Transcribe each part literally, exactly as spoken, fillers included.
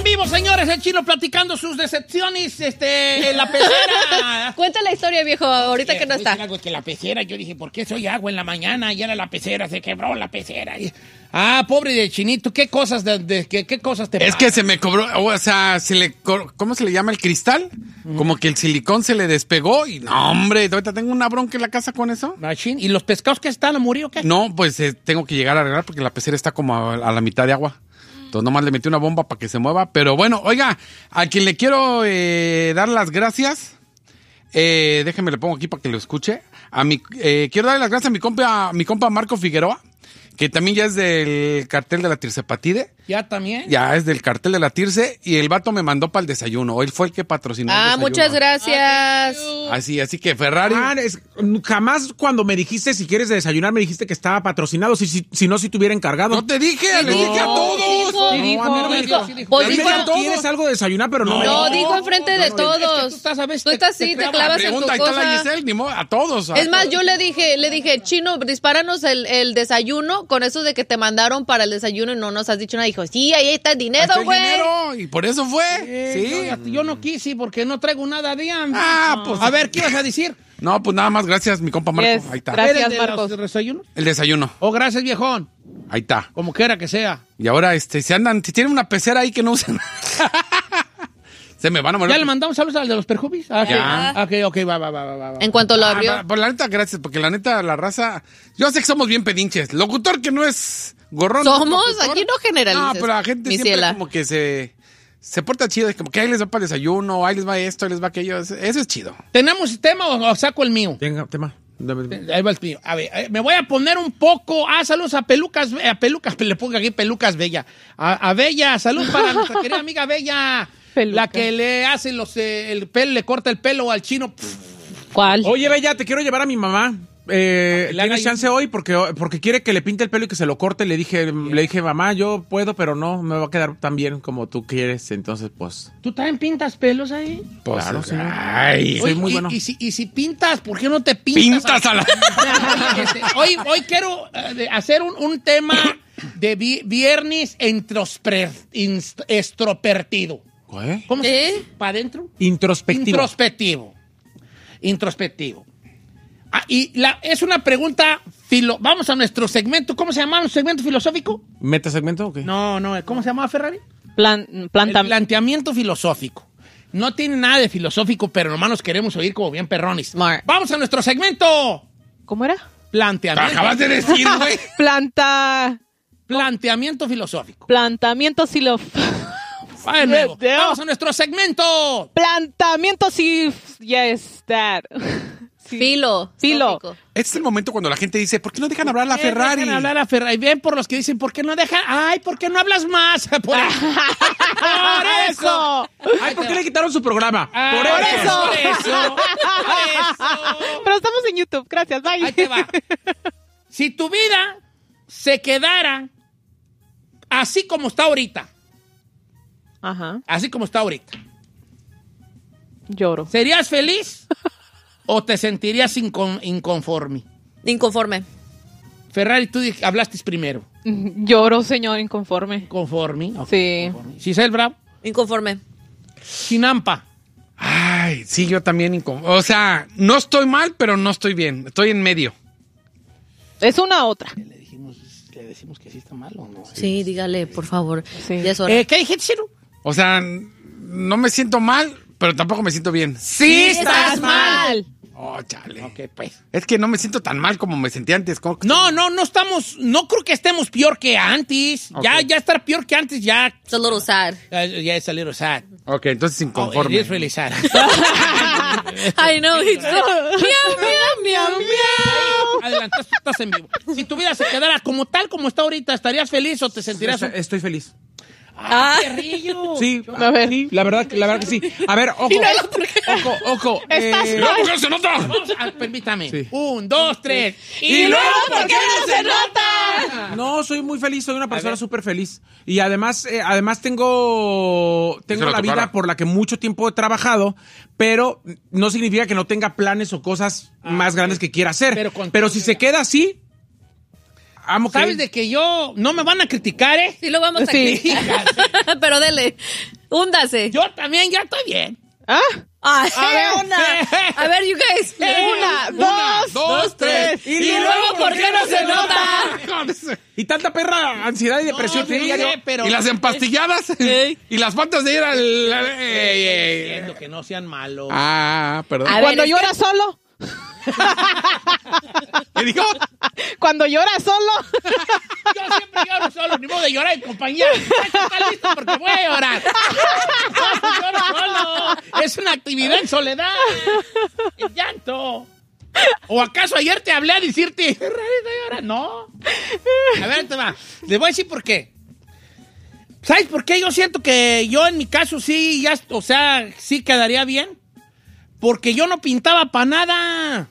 vivo, señores, el Chino platicando sus decepciones este, en la pecera. Cuenta la historia, viejo, ahorita Eh, que no voy a está. decir algo, que la pecera, yo dije, ¿por qué soy agua en la mañana? Y era la pecera, se quebró la pecera. Y- Ah, pobre de Chinito, ¿qué cosas de, de- qué, qué cosas te Es pasan? que se me cobró, o sea, se le, co- ¿cómo se le llama el cristal? Como que el silicón se le despegó y no, hombre, ahorita tengo una bronca en la casa con eso. Machín. ¿Y los pescados que están a morir o qué? No, pues eh, tengo que llegar a arreglar porque la pecera está como a, a la mitad de agua. Entonces nomás le metí una bomba para que se mueva. Pero bueno, oiga, a quien le quiero eh, dar las gracias, eh, déjeme le pongo aquí para que lo escuche. A mi, eh, quiero darle las gracias a mi compa, a mi compa Marco Figueroa, que también ya es del cartel de la Tirsepatide. ¿Ya también? Ya es del cartel de la Tirse y el vato me mandó para el desayuno. Él fue el que patrocinó el Ah, desayuno. muchas gracias. Así, así que Ferrari. Ah, es- jamás cuando me dijiste si quieres desayunar me dijiste que estaba patrocinado, si, si, si no, si te hubiera encargado. No te dije, le dije a todos. Dijo, Sí, dijo, a mí no me dijo. dijo. Pues A mí dijo- me dijo, ¿quieres algo de desayunar? Pero no, me No, dijo. dijo enfrente de Es que todos. tú estás, ¿sabes? Tú Te- estás te así, te clava. clavas en tu Pregunta, ahí está la cosa. Giselle, ni modo, a todos. Es más, yo le dije, le dije, Chino, dispáranos el, el desayuno con eso de que te mandaron para el desayuno y no nos has dicho nada. Dijo, sí, ahí está el Ahí dinero, está el güey. dinero, y por eso fue. Eh, sí. Yo, yo no quise porque no traigo nada de hambre. Ah, pues- A ver, ¿qué ibas a decir? No, pues nada más, gracias, mi compa Marco. Yes, Ahí está. gracias. ¿Eres de Marcos. los desayunos? El desayuno. Oh, gracias, viejón. Ahí está. Como quiera que sea. Y ahora, este, si andan, si tienen una pecera ahí que no usen. Se me van a morir. ¿Ya le mandamos saludos al de los perjubis? Ah, ok. Ya. Ah, ok, ok, va, va, va, va, va. En cuanto lo Ah, abrió. va, por la neta, gracias, porque la neta, la raza. Yo sé que somos bien pedinches. Locutor que no es gorrón. Somos, locutor. aquí no generalices. No, pero la gente mi siempre ciela. como que se. Se porta chido, es como que ahí les va para el desayuno, ahí les va esto, ahí les va aquello. Eso eso es chido. ¿Tenemos tema o, o saco el mío? Venga, tema. Dame- Ahí va el mío. A ver, eh, me voy a poner un poco. Ah, saludos a Pelucas, a Pelucas, le pongo aquí Pelucas Bella. A, a Bella, salud para nuestra querida amiga Bella. Peluca. La que le hace los, eh, el pelo, le corta el pelo al chino. ¿Cuál? Oye, Bella, te quiero llevar a mi mamá. Eh, que le haga ¿Tienes yo- chance hoy? Porque, porque quiere que le pinte el pelo y que se lo corte. Le dije, le dije, mamá, yo puedo, pero no, me va a quedar tan bien como tú quieres. Entonces, pues, ¿Tú también pintas pelos ahí? Pues, Claro, señor. Ay, Soy Oye, muy y, bueno. Y, si, y si pintas, ¿por qué no te pintas? pintas a la. Este, hoy, hoy quiero eh, de hacer un, un tema de vi- viernes introspre- inst- extrovertido. ¿Qué? ¿Cómo se ¿Eh? dice? ¿Para adentro? Introspectivo. Introspectivo. Introspectivo. Ah, y la, es una pregunta filo. Vamos a nuestro segmento. ¿Cómo se llama nuestro segmento filosófico? ¿Meta segmento o qué? No, no. ¿Cómo se llama, Ferrari? Plan, El planta. planteamiento filosófico. No tiene nada de filosófico, pero nomás nos queremos oír como bien perrones. Smart. Vamos a nuestro segmento. ¿Cómo era? Planteamiento. Acabas de decir, güey. Planta. Planteamiento filosófico. Plantamiento silo. Va de nuevo. Yes, Vamos a nuestro segmento. Plantamiento sí. Yes, that. Sí. Filo. Filo. sófico. Este es el momento cuando la gente dice, ¿por qué no dejan hablar a la Ferrari? Dejan hablar a Ferrari. Bien por los que dicen, ¿por qué no dejan? Ay, ¿por qué no hablas más? Por eso. Por eso. Ay, ¿por qué le quitaron su programa? Ah, Por por eso. eso. Por eso. Por eso. Pero estamos en YouTube. Gracias. Bye. Ahí te va. Si tu vida se quedara así como está ahorita, Ajá. así como está ahorita, Lloro. ¿serías feliz o te sentirías incon- inconforme? Inconforme. Ferrari, tú di- hablaste primero. Lloro, señor, inconforme. Conforme. ok, Sí. conforme. Giselle Bravo. Inconforme. Chinampa. Ay, sí, yo también. incom- O sea, no estoy mal, pero no estoy bien. Estoy en medio. Es una otra. Le dijimos, le decimos que sí está mal o no. Sí, dígale, por favor. Sí. Ya es hora. Eh, ¿Qué dijiste, Chino? O sea, no me siento mal, pero tampoco me siento bien. Sí estás mal. Oh, chale. Ok, pues. Es que no me siento tan mal como me sentía antes. ¿Cómo que- No, no, no estamos, no creo que estemos peor que antes. Ok. Ya, ya estar peor que antes, ya, It's a little sad. ya, ya es a little sad. Ok, entonces Oh, inconforme. it is really sad. I know. It's so... Miau, miau, miau, miau. Adelante, estás- estás en vivo. Si tu vida se quedara como tal como está ahorita, ¿estarías feliz o te sentirías un... Estoy feliz. ¡Ah, perrillo! Sí, A ver. sí, la verdad, la verdad que sí. A ver, ojo, ojo, ojo. Estás eh, mal. ¿Por qué se nota? Vamos a- permítame. Sí. Un, dos, tres. Y luego, ¿por qué no se nota? No, soy muy feliz, soy una persona súper feliz. Y además, eh, además tengo, tengo Díselo a la tu vida cara. por la que mucho tiempo he trabajado, pero no significa que no tenga planes o cosas más grandes que quiera hacer. Pero Pero, con- si se queda así, amo que... ¿Sabes de que yo no me van a criticar, eh? Sí, lo vamos a Sí. criticar. Pero dele. Húndase. Yo también ya estoy bien. ¿Ah? Ay, A ver. una. A ver, you guys. Una, dos, dos, tres. Y, Y luego, ¿por qué no se nota? Y tanta perra ansiedad y depresión No, que sí, diario. pero... Y las empastilladas. Y las faltas de ir al... al- ey, ey. Entiendo que no sean malos. Ah, perdón. A ver, Cuando es llora solo. ¿Qué dijo? Cuando llora solo. Yo siempre lloro solo, ni modo de llorar en compañía. Está listo porque voy a llorar. No, lloro solo. Es una actividad en soledad. El llanto. ¿O acaso ayer te hablé a decirte, "Rarito llorar"? No. A ver, te va. Les voy a decir por qué. ¿Sabes por qué? Yo siento que yo en mi caso sí, ya, o sea, sí quedaría bien. Porque yo no pintaba para nada.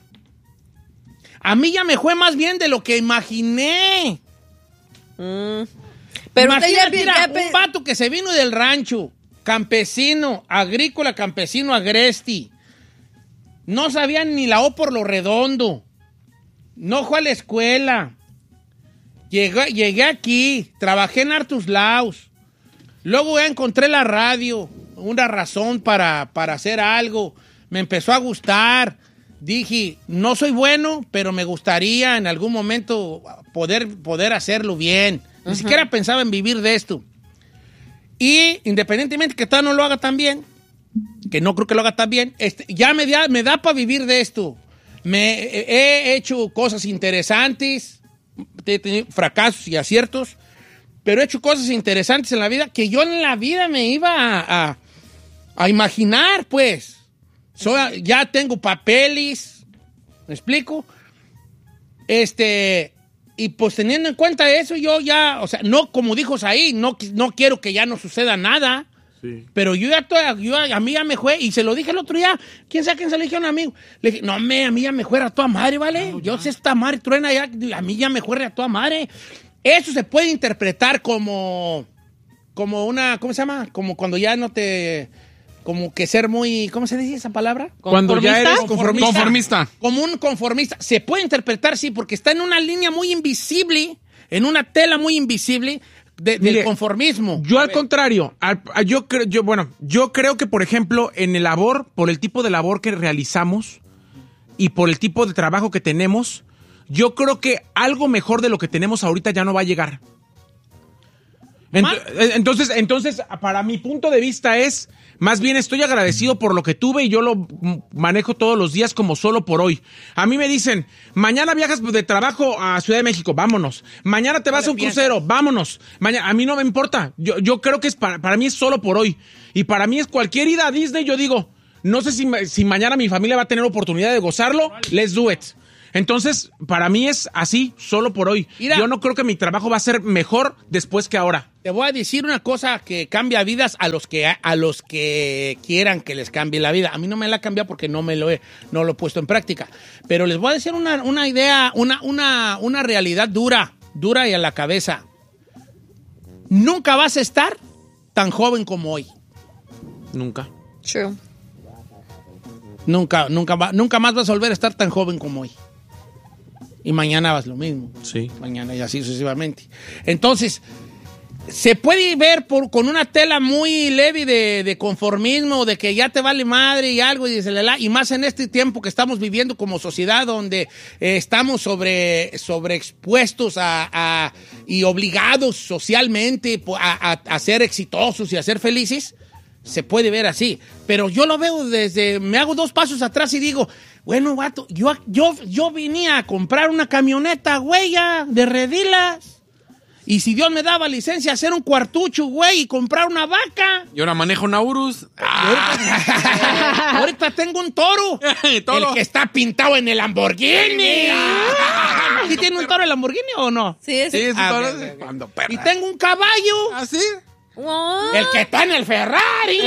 A mí ya me fue más bien de lo que imaginé. Mm. Pero usted ya, Imagínate, ya, mira, un vato que se vino del rancho, campesino, agrícola, campesino, agresti. No sabía ni la O por lo redondo. No fue a la escuela. Llegué, llegué aquí, trabajé en Artus Laus. Luego ya encontré la radio, una razón para, para hacer algo. Me empezó a gustar. Dije, no soy bueno, pero me gustaría en algún momento poder, poder hacerlo bien. Ni uh-huh. siquiera pensaba en vivir de esto. Y independientemente que todavía no lo haga tan bien, que no creo que lo haga tan bien, este, ya me da, me da para vivir de esto. Me he hecho cosas interesantes, he tenido fracasos y aciertos, pero he hecho cosas interesantes en la vida que yo en la vida me iba a, a, a imaginar, pues. Soy, ya tengo papeles, ¿me explico? Este, y pues teniendo en cuenta eso, yo ya, o sea, no, como dijo ahí, no, no quiero que ya no suceda nada, sí. Pero yo ya, estoy, yo, a mí ya me fue, y se lo dije el otro día, ¿quién sabe quién se lo dije a un amigo? Le dije, no, me, a mí ya me fuera a toda madre, ¿vale? No, yo sé esta madre truena ya, a mí ya me fuera a toda madre. Eso se puede interpretar como, como una, ¿cómo se llama? Como cuando ya no te... Como que ser muy... ¿Cómo se dice esa palabra? Cuando ya eres conformista. Conformista. Como un conformista. Se puede interpretar, sí, porque está en una línea muy invisible, en una tela muy invisible de, Mire, del conformismo. Yo al contrario, al, yo, creo, yo, bueno, yo creo que, por ejemplo, en el labor, por el tipo de labor que realizamos y por el tipo de trabajo que tenemos, yo creo que algo mejor de lo que tenemos ahorita ya no va a llegar. Entonces, entonces, para mi punto de vista es, más bien estoy agradecido por lo que tuve y yo lo manejo todos los días como solo por hoy. A mí me dicen, mañana viajas de trabajo a Ciudad de México, vámonos. Mañana te vas a un crucero, vámonos. Mañana, a mí no me importa. Yo, yo creo que es para, para mí es solo por hoy. Y para mí es cualquier ida a Disney, yo digo, no sé si, si mañana mi familia va a tener oportunidad de gozarlo, let's do it. Entonces, para mí es así, solo por hoy. Mira, yo no creo que mi trabajo va a ser mejor después que ahora. Te voy a decir una cosa que cambia vidas a los que, a los que quieran que les cambie la vida. A mí no me la ha cambiado porque no me lo he, no lo he puesto en práctica. Pero les voy a decir una, una idea, una, una, una realidad dura, dura y a la cabeza. Nunca vas a estar tan joven como hoy. Nunca. True. Nunca, nunca, va, nunca más vas a volver a estar tan joven como hoy. Y mañana vas lo mismo. Sí. Mañana y así sucesivamente. Entonces, se puede ver por, con una tela muy leve de, de conformismo, de que ya te vale madre y algo, y, dice, la, la, y más en este tiempo que estamos viviendo como sociedad, donde eh, estamos sobre, sobreexpuestos a, a, y obligados socialmente a, a, a ser exitosos y a ser felices. Se puede ver así, pero yo lo veo desde, me hago dos pasos atrás y digo, bueno, vato, yo, yo, yo venía a comprar una camioneta, güey, ya, de redilas, y si Dios me daba licencia a hacer un cuartucho, güey, y comprar una vaca. Y ahora manejo un Aurus. Ah. Ahorita tengo un toro, ¿Toro? El que está pintado en el Lamborghini. Ah. ¿Sí tiene un toro el Lamborghini o no? Sí, sí. Sí, es un Ah, toro. okay, okay. Cuando perra. Y tengo un caballo. ¿Ah, sí? What? El que está en el Ferrari.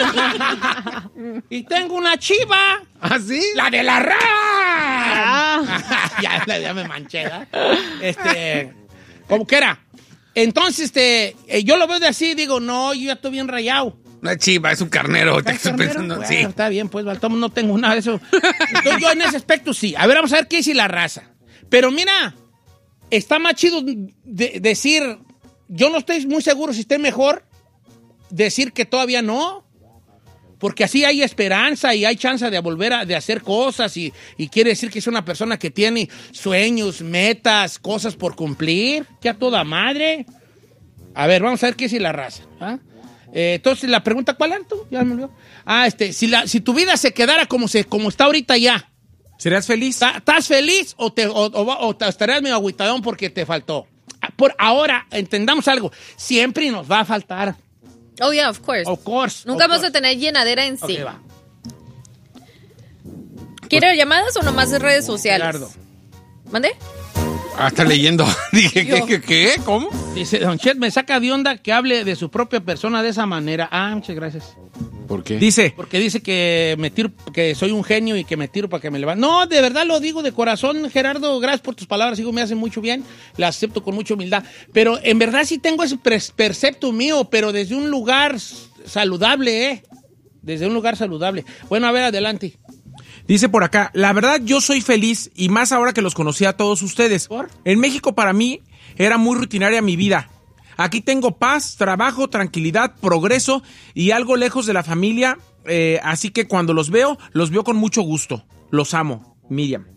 Y tengo una chiva. ¿Ah, sí? La de la RAM. Ah. ya, ya me manché, ¿verdad? Este, ¿cómo que era? Entonces, este, eh, yo lo veo de así, digo, no, yo ya estoy bien rayado. Una chiva, es un carnero. Te estoy Carnero, pensando, bueno, sí. está bien, pues, Baltón, no tengo nada de eso. Entonces, yo en ese aspecto sí. A ver, vamos a ver qué dice la raza. Pero mira, está más chido de, decir, yo no estoy muy seguro si esté mejor decir que todavía no. Porque así hay esperanza y hay chance de volver a de hacer cosas y, y quiere decir que es una persona que tiene sueños, metas, cosas por cumplir. Que a toda madre. A ver, vamos a ver qué dice la raza. ¿Ah? Eh, entonces, la pregunta, ¿cuál era tú? Ya me olvidó. Ah, este, si, la, si tu vida se quedara como, se, como está ahorita ya, ¿serías feliz? ¿estás feliz o, te, o, o, o te estarías medio agüitadón porque te faltó? Por ahora, entendamos algo, siempre nos va a faltar. Oh, yeah, of course. Of course. Nunca of vamos course. a tener llenadera en sí. Ok, va. ¿Quiere llamadas o nomás de redes sociales? Gerardo. ¿Mande? Ah, está leyendo. Dije, ¿qué, qué, qué? ¿Cómo? Dice, Don Chet, me saca de onda que hable de su propia persona de esa manera. Ah, muchas gracias. ¿Por qué? Dice, Porque dice que me tiro, que soy un genio y que me tiro para que me levante. No, de verdad lo digo de corazón, Gerardo. Gracias por tus palabras, hijo, me hacen mucho bien. Las acepto con mucha humildad. Pero en verdad sí tengo ese pres- percepto mío, pero desde un lugar saludable, ¿eh? Desde un lugar saludable. Bueno, a ver, adelante. dice por acá, la verdad yo soy feliz y más ahora que los conocí a todos ustedes. ¿Por? En México para mí era muy rutinaria mi vida. Aquí tengo paz, trabajo, tranquilidad, progreso y algo lejos de la familia. Eh, así que cuando los veo, los veo con mucho gusto. Los amo. Miriam.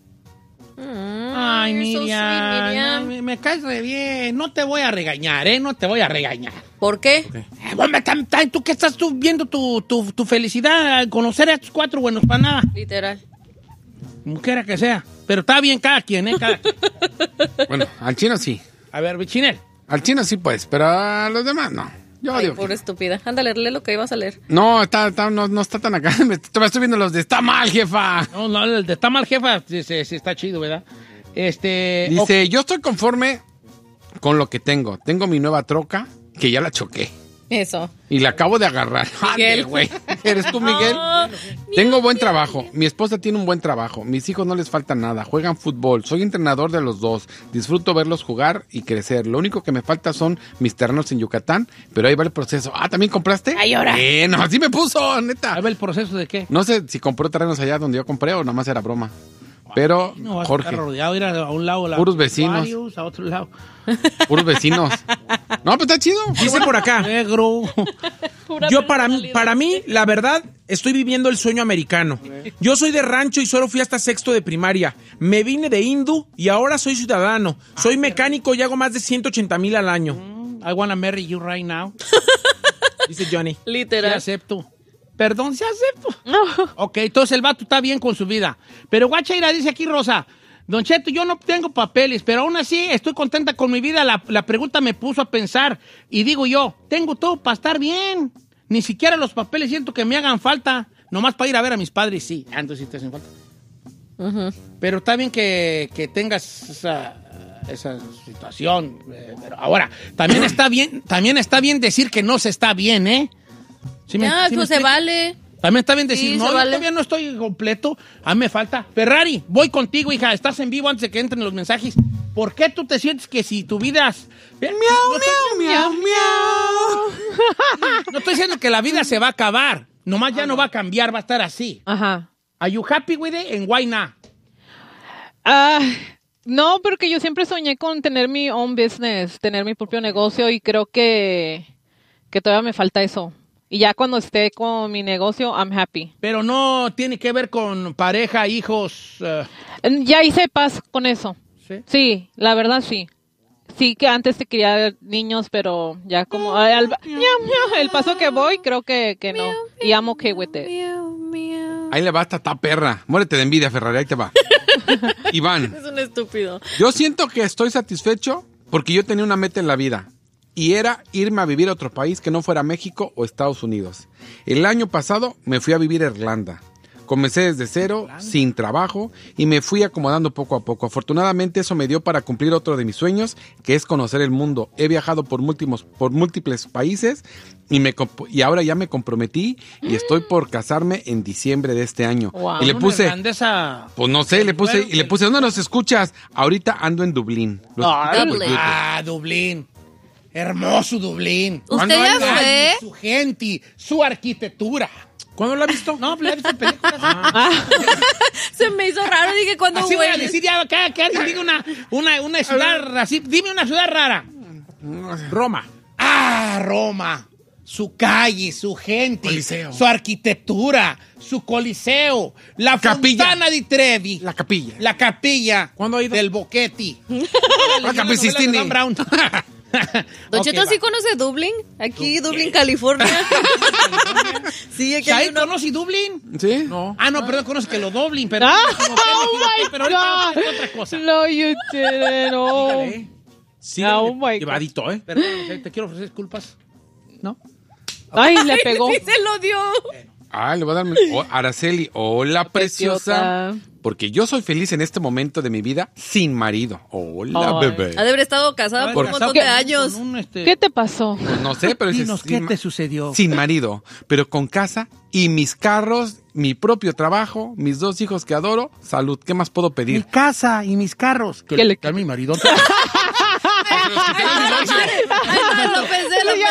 Ay, you're so Miriam, sweet, Miriam. Me, me caes re bien. No te voy a regañar, ¿eh? No te voy a regañar. ¿Por qué? Eh, bueno, tam- tam- ¿Tú qué estás tú viendo tu, tu, tu felicidad al conocer a estos cuatro buenos para nada? Literal. Mujer que sea. Pero está bien cada quien, ¿eh? Cada quien. Bueno, al chino sí. A ver, Bichinel. Al chino sí, pues, pero a los demás no. Yo Ay, digo que- pobre estúpida. Ándale, lee lo que ibas a leer. No, está, está- no, no está tan acá. Me estoy, estoy viendo los de está mal, jefa. No, no, el de está mal, jefa, sí, sí, sí, está chido, ¿verdad? Este. Dice, yo estoy conforme con lo que tengo. Tengo mi nueva troca, que ya la choqué. Eso. Y la acabo de agarrar. Miguel. Ande, güey. ¿Eres tú, Miguel? Oh, Tengo miau, buen miau. trabajo. Mi esposa tiene un buen trabajo. Mis hijos no les falta nada. Juegan fútbol. Soy entrenador de los dos. Disfruto verlos jugar y crecer. Lo único que me falta son mis terrenos en Yucatán, pero ahí va el proceso. Ah, ¿también compraste? Ay, ahora. Eh, no, así me puso, A neta. ver, ¿el proceso de qué? No sé si compró terrenos allá donde yo compré o nomás era broma. Pero, No, vas a Jorge, estar rodeado, ir a, a un lado, la- Puros vecinos. varios, a otro lado. puros vecinos. No, pues está chido. Dice por acá, Negro. Pura yo para mí, personalidad. para mí, la verdad, estoy viviendo el sueño americano. Yo soy de rancho y solo fui hasta sexto de primaria. Me vine de hindú y ahora soy ciudadano. Soy mecánico y hago más de ciento ochenta mil al año. I wanna marry you right now. Dice Johnny. Sí Literal. acepto. Perdón, sí acepto. Ok, entonces el vato está bien con su vida. Pero guachaira, dice aquí Rosa, Don Cheto, yo no tengo papeles, pero aún así estoy contenta con mi vida. La, la pregunta me puso a pensar y digo yo, tengo todo para estar bien. Ni siquiera los papeles siento que me hagan falta. Nomás para ir a ver a mis padres, sí. Ah, entonces sí te hacen falta. Pero está bien que, que tengas esa, esa situación. eh, Pero ahora, también está bien, también está bien decir que no se está bien, ¿eh? ¿Sí me- Ya, sí me pues se explico? vale. También está bien decir, Sí, no, se yo vale. todavía no estoy completo, a mí me falta. Ferrari, voy contigo, hija, estás en vivo antes de que entren los mensajes. ¿Por qué tú te sientes que si tu vida... es- Miau, miau, miau, miau. No estoy diciendo que la vida se va a acabar, nomás ya no va a cambiar, va a estar así. Ajá. Are you happy with it? And why not? Ah, no, porque yo siempre soñé con tener mi own business, tener mi propio negocio y creo que, que todavía me falta eso. Y ya cuando esté con mi negocio, I'm happy. Pero no tiene que ver con pareja, hijos... eh, Ya hice paz con eso. ¿sí? Sí, la verdad sí. Sí que antes te quería niños, pero ya como ay, al- miau, miau, el paso que voy, creo que, que no. Y I'm okay with it. Miau, miau. Ahí le va hasta ta perra. Muérete de envidia, Ferrari, ahí te va. Iván, Es un estúpido. yo siento que estoy satisfecho porque yo tenía una meta en la vida. Y era irme a vivir a otro país que no fuera México o Estados Unidos. El año pasado me fui a vivir a Irlanda. Comencé desde cero, sin trabajo, y me fui acomodando poco a poco. Afortunadamente eso me dio para cumplir otro de mis sueños, que es conocer el mundo. He viajado por múltiples, por múltiples países y, me, comp- y ahora ya me comprometí y estoy por casarme en diciembre de este año. Wow. Y le una puse... irlandesa- Pues no sé, le puse, Bueno, y le puse, ¿dónde nos escuchas? Ahorita ando en Dublín. Los Ay, escucho por Dublín. YouTube. Ah, Dublín. Hermoso Dublín. ¿Usted Cuando ya hay- fue? ay, Su gente, su arquitectura. ¿Cuándo la ha visto? No, pues la he visto en películas. Se me hizo raro, dije cuando Así voy a hueles. decir ya, que, que alguien diga una, una, una ciudad así. Dime una ciudad rara. Roma. Ah, Roma. su calle, su gente, Coliseo. su arquitectura, su coliseo, la Capilla. Fontana di Trevi, La capilla. la capilla ¿Cuándo ha ido? del Boquetti. La Capilla Sistine. Dan Brown. Don Ok, Cheto, va. ¿sí conoce Dublín? Aquí, Dublín, California. Sí, aquí hay ¿Sabes? uno. ¿Conoces Dublín? ¿Sí? No. Ah, no, perdón, conoces que lo Dublin, pero... Ah, como que oh imagínate, my pero ahorita God. es otra cosa. No, you didn't. Oh. Dígale. Sí, Oh, my llevadito, ¿eh? Perdón, te quiero ofrecer disculpas. ¿No? Ay, le pegó. Sí, se lo dio. Ah, le voy a dar... mi- oh, Araceli, hola, preciosa. Preciota. Porque yo soy feliz en este momento de mi vida sin marido. Hola, Ay. bebé. Ha de haber estado casada por un Casado montón de con- años. con un, este, ¿Qué te pasó? Pues no sé, pero ese Dinos, es ¿qué sin te ma- sucedió? Sin marido, pero con casa y mis carros, mi propio trabajo, mis dos hijos que adoro. Salud, ¿qué más puedo Mi pedir? casa y mis carros. Que ¿Qué le le- a mi marido. Ay, no, lo pensé, lo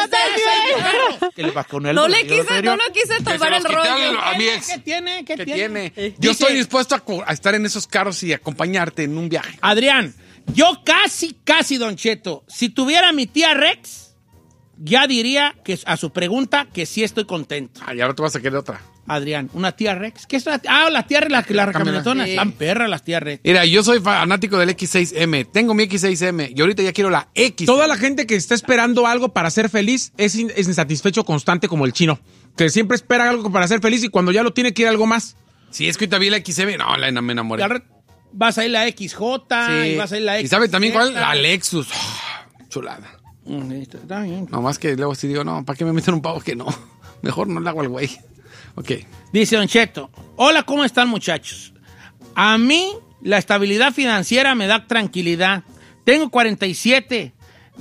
pensé. que le va con él. No con le el marido quise, anterior. no lo quise Que tomar se el los quité rollo. a mi ex. ¿Qué tiene? ¿Qué ¿Qué tiene? tiene? Yo Dice- estoy dispuesto a, co- a estar en esos carros y acompañarte en un viaje. Adrián, yo casi, casi, Don Cheto, si tuviera mi tía Rex, ya diría que a su pregunta que sí estoy contento. Ay, ahora tú vas a querer otra. Adrián, ¿una tía Rex? ¿Qué es una tía? Ah, la tía Rex, la, la camionetona. Sí. Están perras las tías Rex. Mira, yo soy fanático del equis seis eme. Tengo mi equis seis eme y ahorita ya quiero la X. Toda la gente que está esperando algo para ser feliz es, in- es insatisfecho constante como el chino. Que siempre espera algo para ser feliz y cuando ya lo tiene quiere algo más. Si es que ahorita vi la equis eme, no, la, me enamoré. Y al re- vas a ir la X J Sí. y vas a ir la X. ¿Y sabe también cuál? La Lexus. Ah, chulada. Mm, Está bien. No más que luego sí digo, no, ¿para qué me meten un pavo que no? Mejor no le hago al güey. Ok. Dice Don Cheto, hola, ¿cómo están muchachos? A mí la estabilidad financiera me da tranquilidad. Tengo cuarenta y siete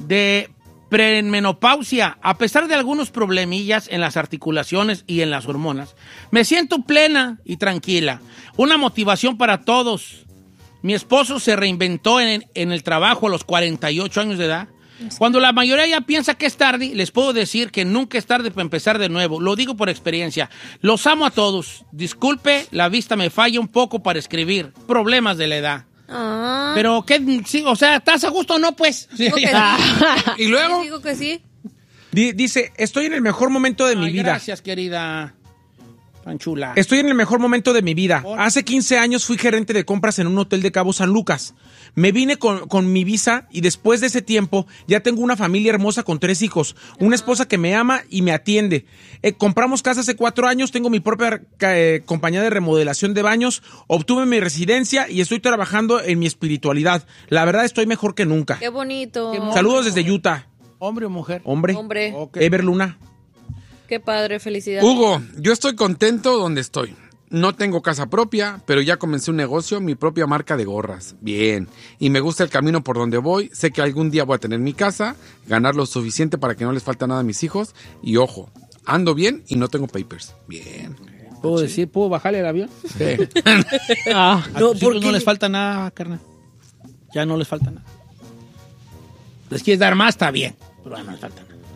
de premenopausia. A pesar de algunos problemillas en las articulaciones y en las hormonas, me siento plena y tranquila. Una motivación para todos. Mi esposo se reinventó en, en el trabajo a los cuarenta y ocho años de edad. Cuando la mayoría ya piensa que es tarde, les puedo decir que nunca es tarde para empezar de nuevo. Lo digo por experiencia. Los amo a todos. Disculpe, la vista me falla un poco para escribir. Problemas de la edad. Ah, Pero, ¿qué? Sí, o sea, ¿estás a gusto o no, pues? Sí, digo que ya. sí. Y luego, Digo que sí. Di- dice, estoy en el mejor momento de mi Ay, vida. gracias, querida. Tan chula. Estoy en el mejor momento de mi vida. ¿Por? Hace quince años fui gerente de compras en un hotel de Cabo San Lucas. Me vine con, con mi visa y después de ese tiempo ya tengo una familia hermosa con tres hijos, una esposa que me ama y me atiende. Eh, compramos casa hace cuatro años, tengo mi propia eh, compañía de remodelación de baños, obtuve mi residencia y estoy trabajando en mi espiritualidad. La verdad estoy mejor que nunca. Qué bonito. Qué mo- Saludos desde Utah. ¿Hombre o mujer? Hombre. Hombre, Ok. Ever Luna. qué padre, felicidades. Hugo, yo estoy contento donde estoy. No tengo casa propia, pero ya comencé un negocio, mi propia marca de gorras. Bien. Y me gusta el camino por donde voy. Sé que algún día voy a tener mi casa, ganar lo suficiente para que no les falte nada a mis hijos. Y ojo, ando bien y no tengo papers. Bien. ¿Puedo decir, puedo bajarle el avión? Sí. Ah, A No, tus ¿por hijos qué? no les falta nada, carnal. Ya no les falta nada. Les quieres dar más, está bien. Pero ya no les falta nada.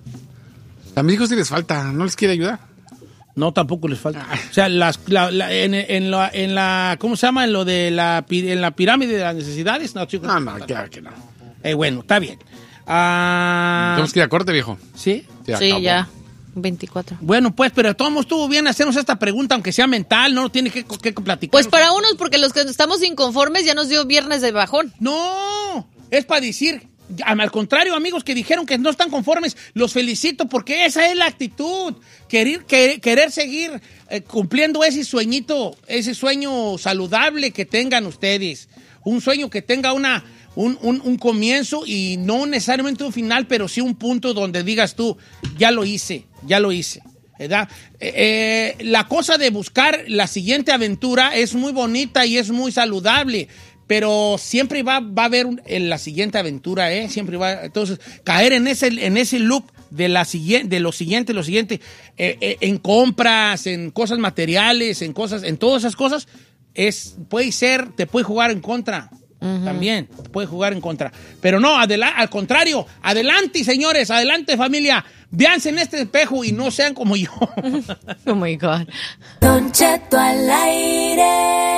A mis hijos sí les falta, no les quiere ayudar. No, tampoco les falta. O sea, las, la, la- en, en, la, en la, ¿cómo se llama? En lo de la, pi- en la pirámide de las necesidades. No, chicos. No, no, claro que no. Eh, bueno, está bien. Ah, Tenemos que ir a corte, viejo. ¿sí? Se Sí, acabó. ya. veinticuatro. Bueno, pues, pero todos estuvo bien hacernos esta pregunta, aunque sea mental, no tiene que, que platicar. Pues para unos, porque los que estamos inconformes ya nos dio viernes de bajón. No, es para decir, al contrario, amigos que dijeron que no están conformes, los felicito porque esa es la actitud, querer, querer, querer seguir eh, cumpliendo ese sueñito, ese sueño saludable que tengan ustedes, un sueño que tenga una, un, un, un comienzo y no necesariamente un final, pero sí un punto donde digas tú, ya lo hice, ya lo hice. ¿Verdad? Eh, eh, la cosa de buscar la siguiente aventura es muy bonita y es muy saludable, pero siempre va, va a haber un- en la siguiente aventura, ¿eh? Siempre va, entonces, caer en ese, en ese loop de, la siguiente, de lo siguiente, lo siguiente, eh, eh, en compras, en cosas materiales, en cosas, en todas esas cosas, es, puede ser, te puede jugar en contra. También te puede jugar en contra. Pero no, adela- al contrario, adelante, señores, adelante, familia. Véanse en este espejo y no sean como yo. Oh my God. Don Cheto al aire.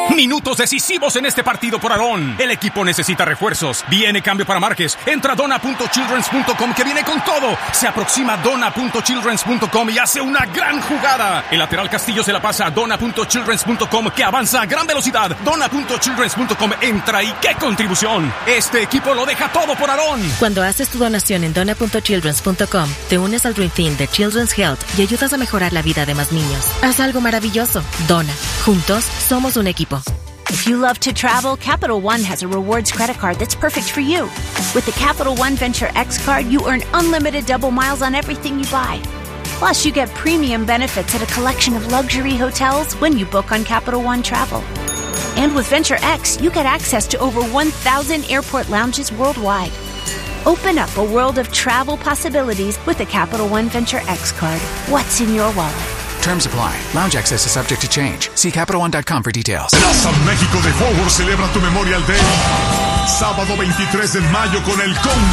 Minutos decisivos en este partido por Aarón. El equipo necesita refuerzos. Viene cambio para Márquez. Entra Donna punto childrens punto com que viene con todo. Se aproxima Donna punto childrens punto com y hace una gran jugada. El lateral Castillo se la pasa a Donna punto childrens punto com que avanza a gran velocidad. Donna punto childrens punto com entra y ¡qué contribución! Este equipo lo deja todo por Aarón. Cuando haces tu donación en Donna punto childrens punto com, te unes al Dream Team de Children's Health y ayudas a mejorar la vida de más niños. Haz algo maravilloso. Dona. Juntos somos un equipo. If you love to travel, Capital One has a rewards credit card that's perfect for you. With the Capital One Venture X card, you earn unlimited double miles on everything you buy. Plus, you get premium benefits at a collection of luxury hotels when you book on Capital One Travel. And with Venture X, you get access to over one thousand airport lounges worldwide. Open up a world of travel possibilities with the Capital One Venture X card. What's in your wallet? Terms apply. Lounge access is subject to change. See Capital One dot com for details. Plaza México de Forward celebra tu Memorial Day. Sábado veintitrés de mayo con el Conga